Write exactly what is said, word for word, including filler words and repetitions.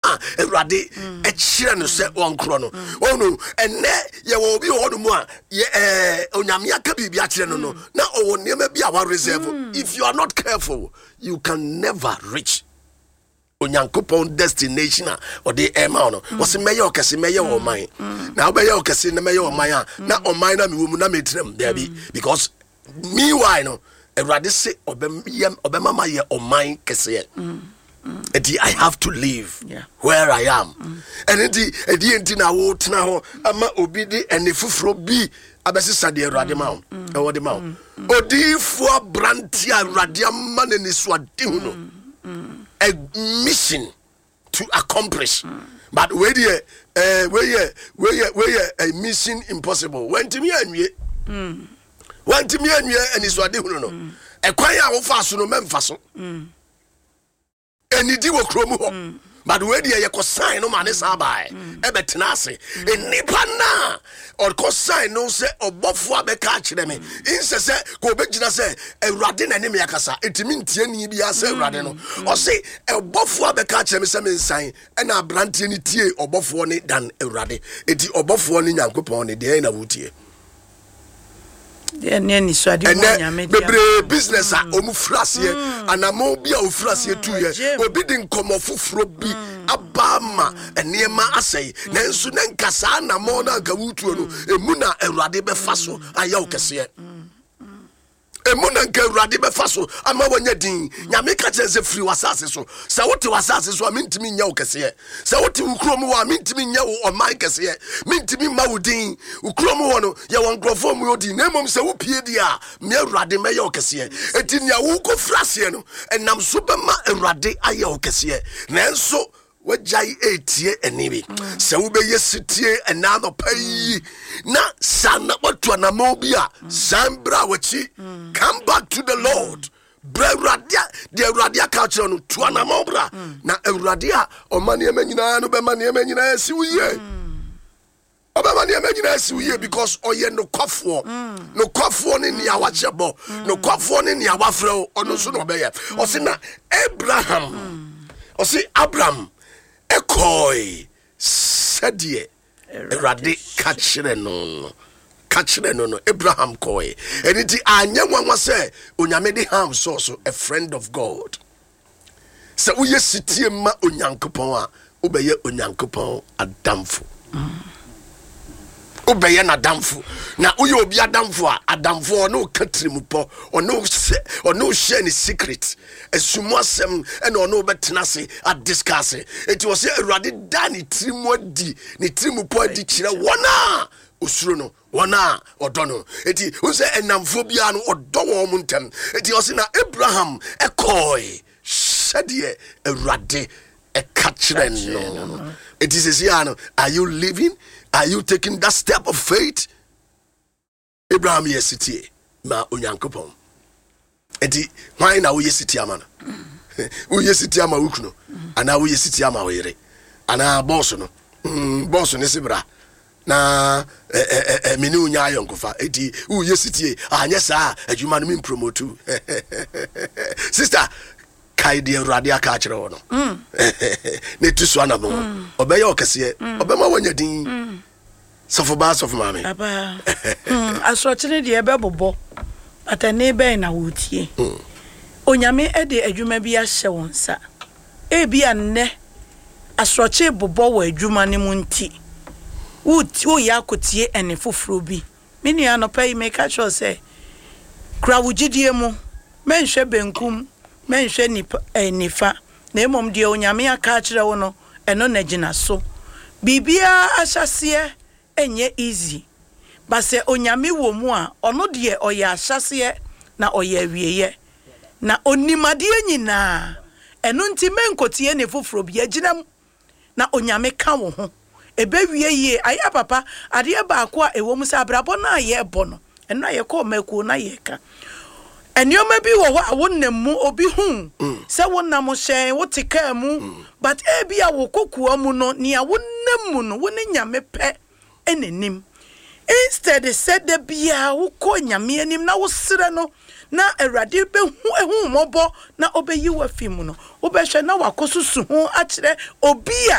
a Awurade e kyerɛ no sɛ wɔnkoro no ono ɛnɛ ye wo bi ho no mu a ye eh onyame aka biribi a kyerɛ no no na ɔwɔ nneɛma bi a wa reserve. If you are not careful, you can never reach onyankopon destination or the ema no was meya okese meya o man na obeya okese na meya o man a na o man na me wo mu na metrem there be because meanwhile no Awurade say obem obemama ye o man kese edi I have to live yeah. where I am mm. and edi edi enti na wo tena ho ama obi di ene fufuro bi abesisa de Awurade ma wo e wo de ma wo odifo abranti Awurade ama ne ni so ade hu no a mission to accomplish mm. but where the uh where where where a mission impossible when to me anwie mm when to me anwie and is what they no e kwan ya wo fa so no memfa so mm enidi wo kromu ho but where the ye sign no man is abai e betena ase enipa na or ko sign no say obofo abeka kire me inse se ko begina se Awurade na ne me yakasa etimi ntie ni bi ase Awurade no o say obofo abeka kire me se me nsan e na abrante ni tie obofo ni dan Awurade eti obofo ni Nyankopon ni de na wutie de ne ni so ade mo nyame dia bebre business a omu frase anamo bia o frase tu ye obi din komo fufuro bi abama enema asai nanso na nkasa anamo na nka wutuo no emu na Awurade be faso ayaw kese emu na nka Awurade be faso ama wanya din nyame ka kyense free wasase so se wote wasase so amintimi nya wo kese se wote ukrom wo amintimi nya wo oman kese mintimi ma wo din ukrom wo no ye won grofo mu odi na mom se wo pie dia me Awurade me ye wo kese eti nya wo ko frase no enam so be ma Awurade aye wo kese nanso wajai etie enibi se wo be yesitie enano pai na sana watu na mobia sambra wachi come back to the Lord Bradia the Radia culture no to na mobra na Radia o mani emenyina no be mani emenyina siuye obama ni emenyina siuye because oye no kwafo no kwafo ni ni awachebo no kwafo ni ni awafre ono so no be ye o se na Abraham o se Abraham Ekoi sadie Awurade ka kire no ka kire no no Abraham koi eniti anya nwanwa se onyame de ham so so a friend of God se wo yesitie ma onyankopon a obeye onyankopon adamfo obeye na adamfo na uye obi adamfo a adamfo no katrimupo ono ono share ni secret esumu asem e no no betena se a discuss it was Awurade da ni trimu adi ni trimupo adi kire wona osuro no wona odo no eti wo se enamfo bia no odo wo mu ntem eti o se na Abraham ekoi sadie Awurade e ka kire no eti se sia no are you living? Are you taking that step of faith? Abraham yesitie ma onyankopon. Enti why na wo yesitie amana? Wo yesitie ama wukuno. Ana wo yesitie ama were. Ana boss no. Mm boss ne sibra. Na eh eh eh meni unya ayonkofa. Enti wo yesitie anya sa adwuma no me promote. Sister kai de Awurade aka kire wo no mm ne tuso ana mo obeye okese obema wanya din sofo ba sofo mame aba mm asrochine de ebe bobo atane be na wotie onyame e de adwuma bi ahye wonsa e bi anne asroche bobo wa adwuma ne mu nti wuti wo yakotie ene foforo bi meni anopai make sure say kra wugidie mu menhwe benkum menhwe nipa enifa na emom de onyame aka kire wo no eno na gina so bibia ahyase enye easy base onyame wo mu a ono de oya ahyase na oya wieye na onimade nyina eno nti menkotie ne foforo bia ginam na onyame ka wo ho ebe wieye aya papa ade ba akwa ewo mu sa abrabo na ye bo no eno aye ko maku na ye ka enioma bi wo ho awonam mu obi hu se wonam hyen wo tika mu but e bia wo kokuo mu no ne awonam mu no woni nyame pe enenim instead said the bia wo ko nyame anim na wo sere no na Awurade be hu ehu mobo na obeyi wa fi mu no wo be hwe na wakosusu hu a kire obi a